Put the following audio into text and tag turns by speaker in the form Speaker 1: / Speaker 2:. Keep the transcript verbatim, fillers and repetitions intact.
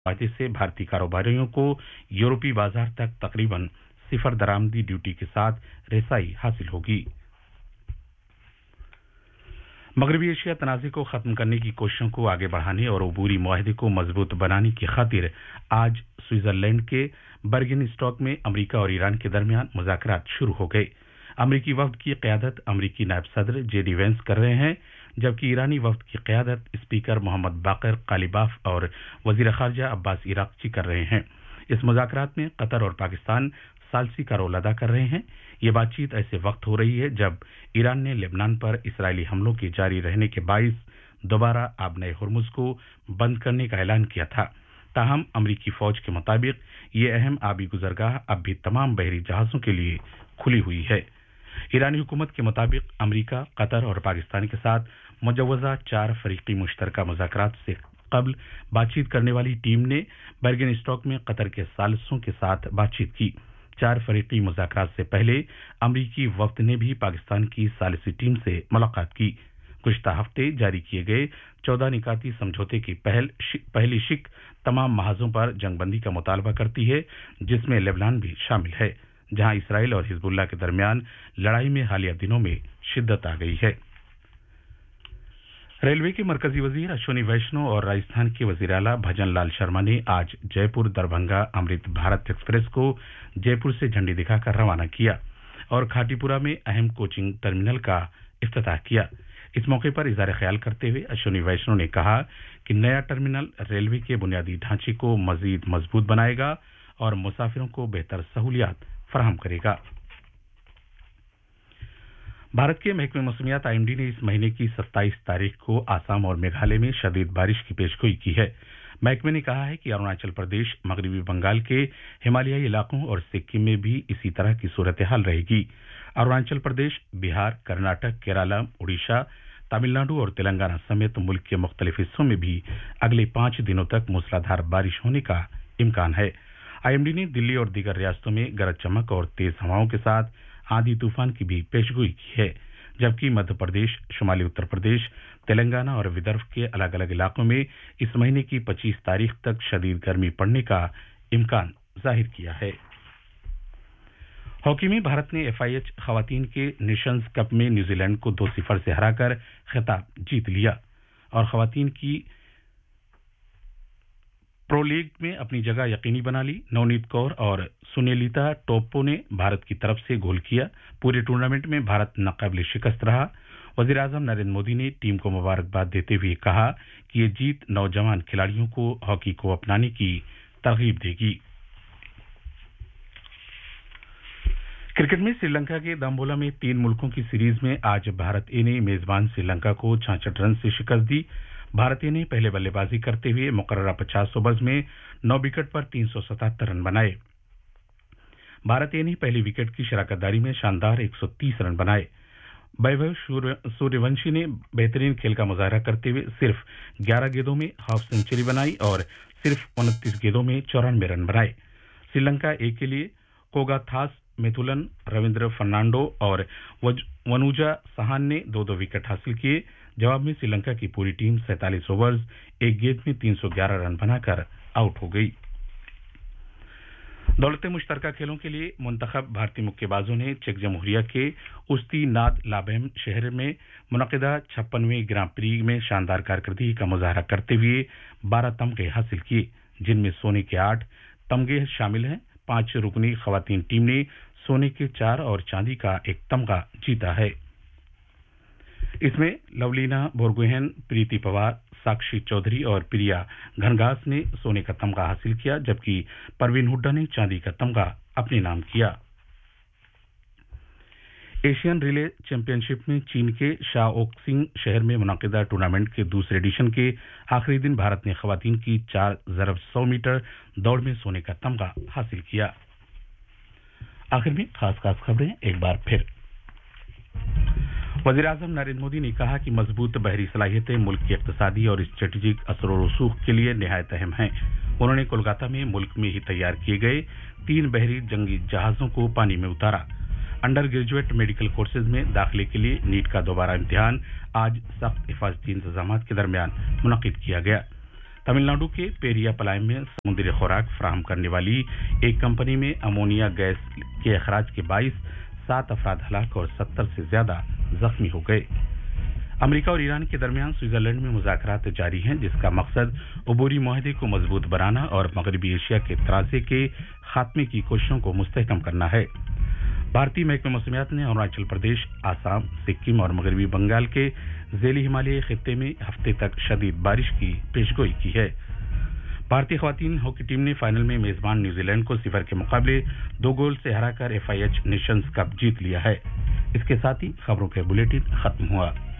Speaker 1: वादे से भारतीय कारोबारियों को यूरोपीय बाजार तक तकरीबन सिफर दरामदी ड्यूटी के साथ रसाई हासिल होगी। मगरबी एशिया तनाज़े को खत्म करने की कोशिशों को आगे बढ़ाने और अबूरी मुआहदे को मजबूत बनाने की खातिर आज स्विट्जरलैंड के बर्गन स्टॉक में अमरीका और ईरान के दरमियान मुज़ाकरात शुरू हो गए। अमरीकी वफ्द की क़यादत अमरीकी नायब सदर जेडी वेंस कर रहे हैं, जबकि ईरानी वफ्द की क़यादत स्पीकर मोहम्मद बाक़र कालिबाफ और वज़ीर ख़ारजा अब्बास इराक़ची कर रहे हैं। इस मुज़ाकरात में कतर और पाकिस्तान सालसी का रोल अदा कर रहे हैं। ये बातचीत ऐसे वक्त हो रही है जब ईरान ने लेबनान पर इसराइली हमलों के जारी रहने के बाइस दोबारा आबने हुर्मुज़ को बंद करने का ऐलान किया था। ताहम अमरीकी फौज के मुताबिक ये अहम आबी गुजरगाह अब भी तमाम बहरी जहाज़ों के लिए खुली हुई है। ईरानी हुकूमत के मुताबिक अमरीका, कतर और पाकिस्तान के साथ मुजव्वज़ा चार फरीकी मुश्तरका मुज़ाकरात से कबल बातचीत करने वाली टीम ने बर्गन स्टॉक में कतर के सालिसों के साथ बातचीत की। चार फरीकी मुज़ाकरात से पहले अमरीकी वफ्द ने भी पाकिस्तान की सालिसी टीम से मुलाकात की। गुज़िश्ता हफ्ते जारी किए गए चौदह निकाती समझौते की पहल शिक, पहली शिक तमाम महाजों पर जंगबंदी का मुतालबा करती है, जिसमें लेबनान भी शामिल है, जहां इसराइल और हिजबुल्लाह के दरमियान लड़ाई में हालिया दिनों में शिद्दत आ गई है। रेलवे के मरकजी वजीर अश्विनी वैष्णव और राजस्थान के वजीर आला भजन लाल शर्मा ने आज जयपुर दरभंगा अमृत भारत एक्सप्रेस को जयपुर से झंडी दिखाकर रवाना किया और खाटीपुरा में अहम कोचिंग टर्मिनल का इफ्तिताह किया। इस मौके पर इज़हार ख्याल करते हुए अश्विनी वैष्णव ने कहा कि नया टर्मिनल रेलवे के बुनियादी ढांचे को मजीद मजबूत बनाएगा और मुसाफिरों को बेहतर सहूलियात फराहम करेगा। भारत के महकमे मौसमियात आई एम डी ने इस महीने की सत्ताईस तारीख को आसाम और मेघालय में शदीद बारिश की पेशगोई की है। महकमे ने कहा है कि अरुणाचल प्रदेश, मगरबी बंगाल के हिमालयी इलाकों और सिक्किम में भी इसी तरह की सूरत हाल रहेगी। अरुणाचल प्रदेश, बिहार, कर्नाटक, केरला, उड़ीसा, तमिलनाडु और तेलंगाना समेत मुल्क के मुख्तलिफ हिस्सों में भी अगले पांच दिनों तक मूसलाधार बारिश होने का इम्कान है। आई एम डी ने दिल्ली और दीगर रियासतों में गरज चमक और तेज हवाओं के साथ आंधी तूफान की भी पेशगोई की है, जबकि मध्य प्रदेश, शुमाली उत्तर प्रदेश, तेलंगाना और विदर्भ के अलग अलग इलाकों में इस महीने की पच्चीस तारीख तक शदीद गर्मी पड़ने का इम्कान जाहिर किया है। हॉकी में भारत ने एफ आई एच खवातीन के नेशंस कप में न्यूजीलैंड को दो सिफर से हराकर खिताब जीत लिया और खवातीन की प्रो लीग में अपनी जगह यकीनी बना ली। नवनीत कौर और सुनीलिता टोप्पो ने भारत की तरफ से गोल किया। पूरे टूर्नामेंट में भारत नाकाबिल शिकस्त रहा। वजीर आजम नरेंद्र मोदी ने टीम को मुबारकबाद देते हुए कहा कि ये जीत नौजवान खिलाड़ियों को हॉकी को अपनाने की तरगीब देगी। क्रिकेट में श्रीलंका के दाम्बोला में तीन मुल्कों की सीरीज में आज भारत ए ने मेजबान श्रीलंका को छियासठ रन से शिकस्त दी। भारत ए ने पहले बल्लेबाजी करते हुए मुकर्ररा पचास ओवर्स में नौ विकेट पर तीन सौ सतहत्तर रन बनाए। भारत ए ने पहली विकेट की शराकतदारी में शानदार एक सौ तीस रन बनाए। वैभव सूर्यवंशी ने बेहतरीन खेल का मुजाहरा करते हुए सिर्फ ग्यारह गेंदों में हाफ सेंचुरी बनाई और सिर्फ उनतीस गेंदों में चौरानवे रन बनाए। श्रीलंका ए के लिए कोगाथास मेथुलन, रविंद्र फर्नांडो और वनुजा सहान ने दो दो विकेट हासिल किए। जवाब में श्रीलंका की पूरी टीम सैंतालीस ओवर्स एक गेंद में तीन सौ ग्यारह रन बनाकर आउट हो गई। दौलत मुश्तरका खेलों के लिए मुंतखब भारतीय मुक्केबाजों ने चेक जमहूरिया के उस्ती नाद लाबेम शहर में मुनक़िदा छप्पनवें ग्रां प्री में शानदार कारकर्दगी का मुजाहरा करते हुए बारह तमगे हासिल किए, जिनमें सोने के आठ तमगे शामिल हैं। पांच रुकनी खवातीन टीम ने सोने के चार और चांदी का एक तमगा जीता है। इसमें लवलीना बोरगोहेन, प्रीति पवार, साक्षी चौधरी और प्रिया घनघास ने सोने का तमगा हासिल किया, जबकि परवीन हुड्डा ने चांदी का तमगा अपने नाम किया। एशियन रिले चैंपियनशिप में चीन के शाओक्सिंग शहर में मुनक़िदा टूर्नामेंट के दूसरे एडिशन के आखिरी दिन भारत ने खवातीन की चार ज़रब सौ मीटर दौड़ में सोने का तमगा हासिल किया। आखिर में खास खास खबरें एक बार फिर। वज़ीर आज़म नरेंद्र मोदी ने कहा कि मजबूत बहरी सलाहियतें मुल्क की इक़्तिसादी और स्ट्रेटेजिक असर व रसूख के लिए निहायत अहम हैं। उन्होंने कोलकाता में मुल्क में ही तैयार किए गए तीन बहरी जंगी जहाज़ों को पानी में उतारा। अंडर ग्रेजुएट मेडिकल कोर्सेज में दाखिले के लिए नीट का दोबारा इम्तिहान आज सख्त हिफाजती इंतजामात के दरमियान मुनक़िद किया गया। तमिलनाडु के पेरिया पलायम में समुद्री खुराक फराहम करने वाली एक कंपनी में अमोनिया गैस के अखराज के बाईस सात अफराद हलाक और सत्तर से ज्यादा जख्मी हो गए। अमेरिका और ईरान के दरमियान स्विट्जरलैंड में मुज़ाकरात जारी हैं, जिसका मकसद अबूरी मुआहदे को मजबूत बनाना और मगरबी एशिया के तनाज़े के खात्मे की कोशिशों को मुस्तहकम करना है। भारतीय महकमे मौसमियात ने अरुणाचल प्रदेश, आसाम, सिक्किम और मगरबी बंगाल के ज़ेली हिमालयी खित्ते में हफ्ते तक शदीद बारिश की पेशगोई की है। भारतीय ख़वातीन हॉकी टीम ने फाइनल में मेजबान न्यूजीलैंड को सिफर के मुकाबले दो गोल से हराकर F I H Nations cup जीत लिया है। इसके साथ ही खबरों के बुलेटिन खत्म हुआ।